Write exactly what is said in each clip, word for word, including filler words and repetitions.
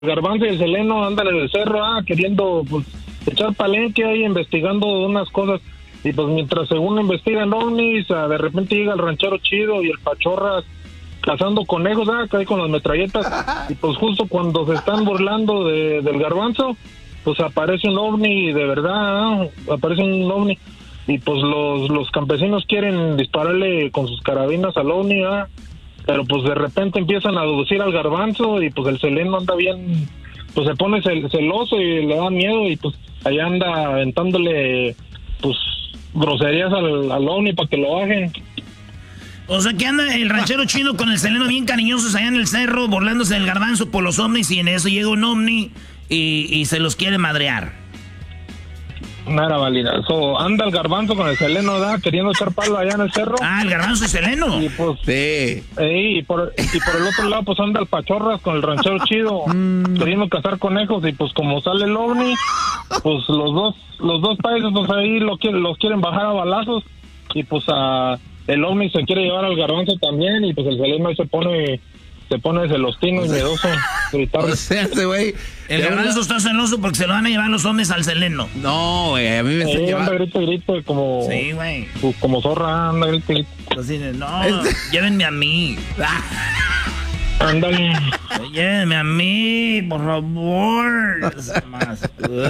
Garbanzo y el Seleno andan en el cerro, ah, queriendo pues echar palenque ahí, investigando unas cosas. Y pues mientras según investigan ovnis, ah, de repente llega el ranchero Chido y el Pachorras cazando conejos, ah, ahí con las metralletas. Y pues justo cuando se están burlando de, del Garbanzo, pues aparece un ovni de verdad, ah, aparece un ovni. Y pues los, los campesinos quieren dispararle con sus carabinas al ovni, ah. Pero pues de repente empiezan a deducir al Garbanzo y pues el Seleno anda bien, pues se pone cel- celoso y le da miedo y pues allá anda aventándole pues groserías al, al ovni para que lo bajen. O sea que anda el ranchero Chino con el Seleno bien cariñosos allá en el cerro, burlándose del Garbanzo por los ovnis, y en eso llega un ovni y, y se los quiere madrear. Nada, válida. So, anda el Garbanzo con el Seleno, ¿da? Queriendo echar palo allá en el cerro. Ah, el Garbanzo y Seleno. Y pues, sí. Eh, y, por, y por el otro lado, pues anda el Pachorras con el ranchero Chido, queriendo cazar conejos. Y pues como sale el ovni, pues los dos los dos países, pues ahí lo quieren, los quieren bajar a balazos. Y pues a, el ovni se quiere llevar al Garbanzo también. Y pues el Seleno ahí se pone... se pone celostino y miedoso. O sea, ese güey... El Garbanzo está celoso porque se lo van a llevar los hombres al Seleno. No, güey, a mí me está eh, llevando... anda grito, grito, como... Sí, güey. Como zorra, anda grito, grito. Así de, no, llévenme a mí. Ándale. Llévenme a mí, por favor. Más.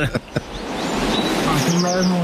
Así mismo.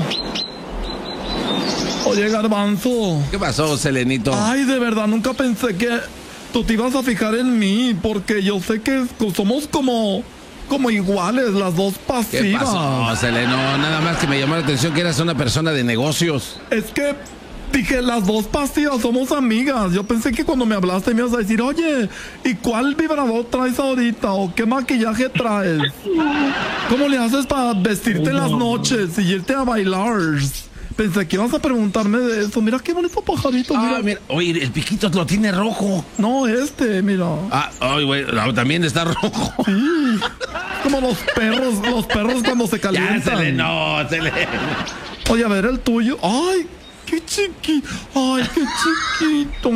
Oye, Garbanzo. ¿Qué pasó, Selenito? Ay, de verdad, nunca pensé que tú te ibas a fijar en mí, porque yo sé que somos como, como iguales, las dos pasivas. ¿Qué pasó, Seleno? Nada más que me llamó la atención que eras una persona de negocios. Es que dije, las dos pasivas somos amigas. Yo pensé que cuando me hablaste me ibas a decir, oye, ¿y cuál vibrador traes ahorita? ¿O qué maquillaje traes? ¿Cómo le haces para vestirte en las noches y irte a bailar? Pensé que ibas a preguntarme de eso. Mira qué bonito pajarito. Ah, mira. mira. Oye, el piquito lo tiene rojo. No, este, mira. Ah, ay, güey, no, también está rojo. Sí. Como los perros, los perros cuando se calientan. Ya, Seleno, Seleno. Oye, a ver el tuyo. Ay, qué chiquito. Ay, qué chiquito.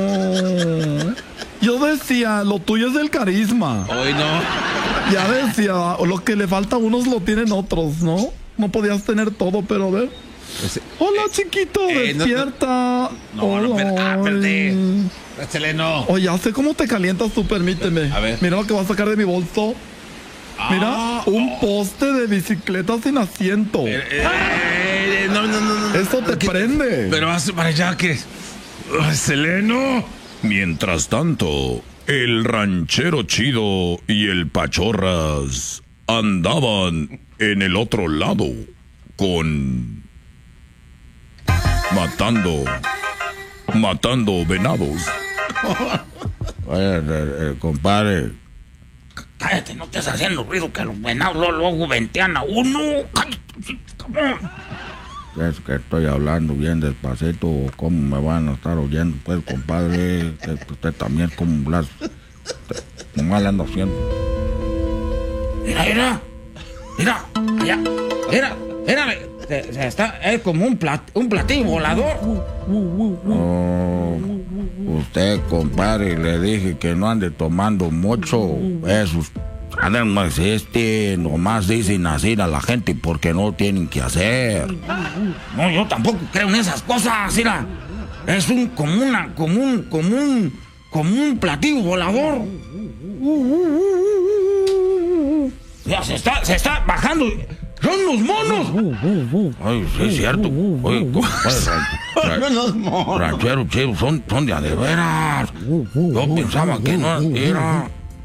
Yo decía, lo tuyo es el carisma. Hoy no. Ya decía, lo que le falta a unos lo tienen otros, ¿no? No podías tener todo, pero a ver. Ese, Hola, eh, chiquito, eh, despierta. No, no, no, per, ah, perdí. Seleno. Oye, ya sé cómo te calientas tú, permíteme. A ver. Mira lo que voy a sacar de mi bolso. Mira, Ah, un oh. poste de bicicleta sin asiento. Eh, eh, no, no, no, no. Esto te ¿Qué? prende. Pero hace para allá que... Ay, Seleno. Mientras tanto, el ranchero Chido y el Pachorras andaban en el otro lado con... matando... matando venados. Oye, eh, eh, compadre. Cállate, no estés haciendo ruido que los venados luego, luego ventean a uno. Cállate, cabrón. Es que estoy hablando bien despacito. ¿Cómo me van a estar oyendo? Pues, compadre, que usted también como las... Nomás le ando haciendo. Mira, mira. Mira, allá. Mira, mira. Se, se está, es como un, plat, un platillo volador. Oh, usted, compadre, le dije que no ande tomando mucho. Eso no existe. Nomás dicen así a la gente porque no tienen que hacer. No, yo tampoco creo en esas cosas, mira. Es un como una, como un, como un, como un platillo volador. Ya se está, se está bajando. ¡Son los monos! Ay, sí es cierto. Oye, compadre, ran, ranchero Chido, son, son de a de veras. Yo pensaba que no era.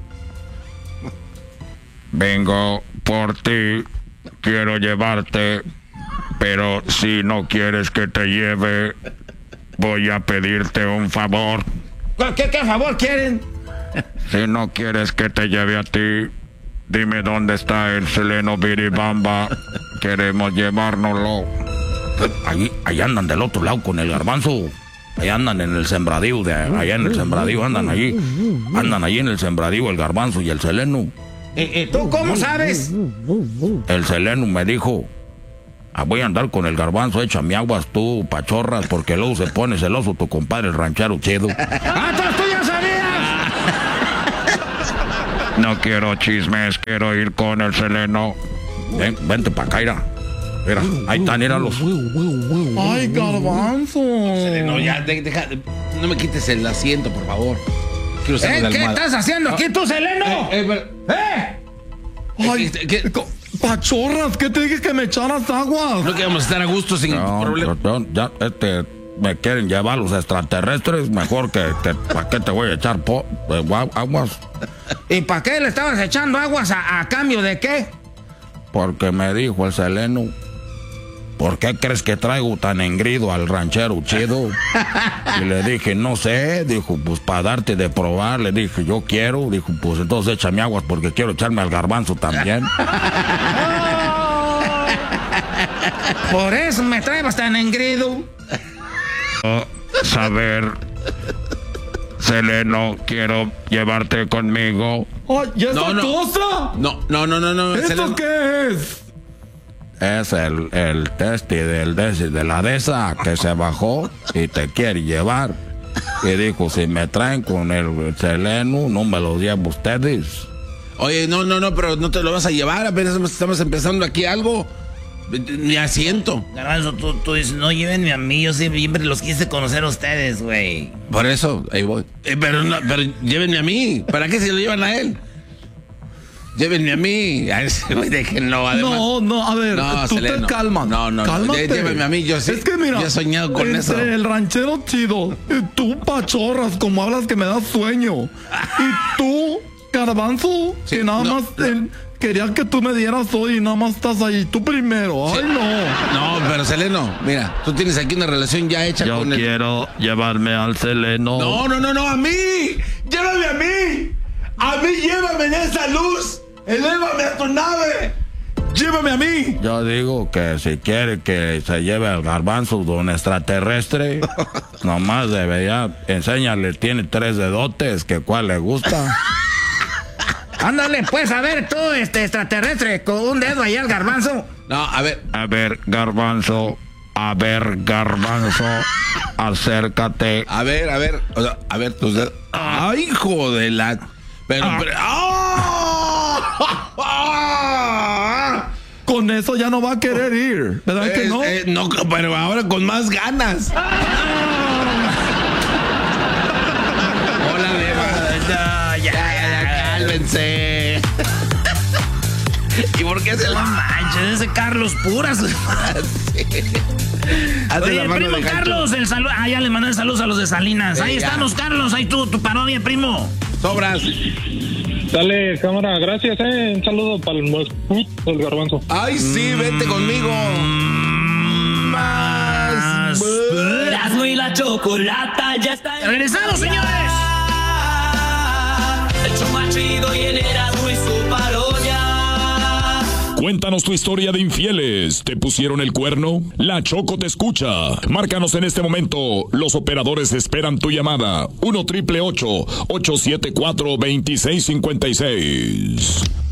Vengo por ti, quiero llevarte, pero si no quieres que te lleve, voy a pedirte un favor. ¿Qué, qué favor quieren? Si no quieres que te lleve a ti, dime dónde está el Seleno Biribamba. Queremos llevárnoslo. Ahí, ahí andan del otro lado con el Garbanzo. Ahí andan en el sembradío, de allá en el sembradío andan allí. Andan allí en el sembradío el Garbanzo y el Seleno. ¿Y, y tú cómo sabes? El Seleno me dijo, ah, voy a andar con el Garbanzo, échame aguas tú, Pachorras, porque luego se pone celoso tu compadre el ranchero Chido. ¡Ah, tú, tú ya sabías! No quiero chismes, quiero ir con el Seleno. Ven, vente para acá, mira. Mira, ahí están, míralos. Ay, Garbanzo. No, ya, de, deja, no me quites el asiento, por favor. Quiero usar ¿Eh? la ¿Qué almohada. estás haciendo aquí tú, Seleno? Eh, eh, pero- ¿Eh? Ay, ¿Qué- qué- co- Pachorras, ¿qué te dije que me echaras agua? No que vamos a estar a gusto sin No, problema. pero ya, este, me quieren llevar los extraterrestres. Mejor que, que ¿para qué te voy a echar po, eh, gua- aguas? ¿Y para qué le estabas echando aguas a, a cambio de qué? Porque me dijo el Seleno, ¿por qué crees que traigo tan engrido al ranchero chido? Y le dije, no sé. Dijo, pues para darte de probar. Le dije, yo quiero. Dijo, pues entonces échame aguas porque quiero echarme al garbanzo también. Por eso me traes tan engrido. Saber, Seleno, quiero llevarte conmigo. Ay, ¿y esa No, no. cosa? No, no, no, no, no. ¿Esto Seleno. qué es? Es el, el testi del de, de la de esa que se bajó y te quiere llevar. Y dijo, si me traen con el Seleno, no me lo llevo ustedes. Oye, no, no, no, pero no te lo vas a llevar. Apenas estamos empezando aquí algo. Ni asiento. Garbanzo, tú, tú dices, no llévenme a mí, yo siempre los quise conocer a ustedes, güey. Por eso, ahí voy. Eh, pero, no, pero llévenme a mí. ¿Para qué se lo llevan a él? Llévenme a mí. A ese güey, déjenlo, además. No, no, a ver, No, tú Seleno. te calmas. No, no, no, Cálmate. llé- llévame a mí, yo sí- Es que mira, yo he soñado con entre eso. el ranchero chido, y tú, Pachorras, como hablas que me das sueño. Y tú, Garbanzo, Sí, que nada no, más eh, quería que tú me dieras hoy y nada más estás ahí. Tú primero. Ay, no. No, pero Seleno, mira, tú tienes aquí una relación ya hecha Yo con el... quiero llevarme al Seleno. No, no, no, no, a mí. Llévame a mí. A mí llévame en esa luz. Elévame a tu nave. Llévame a mí. Yo digo que si quiere que se lleve al garbanzo de un extraterrestre, nomás debería enseñarle, tiene tres dedotes, que cuál le gusta. Ándale, pues, a ver, tú, este extraterrestre, con un dedo allá al garbanzo. No, a ver. A ver, garbanzo. A ver, garbanzo. Acércate. A ver, a ver, o sea, a ver tus dedos. ¡Ay, hijo de la! Pero, pero ¡ah! Con eso ya no va a querer ir. ¿Verdad que Es- no? eh, no, pero ahora con más ganas. Hola, Beba. Ya, ya, ya, Cálmense. ¿Y por qué se No la manches, ese Carlos Puras. hace Oye, la el mano primo de gancho? Carlos, el saludo. Ah, ya le mandé saludos a los de Salinas. Ahí Sí, ya. estamos, Carlos. Ahí tú, tu parodia, primo. Sobras. Dale, cámara, gracias, eh. Un saludo para el, el garbanzo. Ay, sí, vete conmigo. Más. Erasmo y la chocolata ya está. ¡Regresamos, señores! El show más chido y el Erasmo y su parodia. Cuéntanos tu historia de infieles. ¿Te pusieron el cuerno? La Choco te escucha. Márcanos en este momento. Los operadores esperan tu llamada. uno triple ocho, ocho siete cuatro, dos seis cinco seis.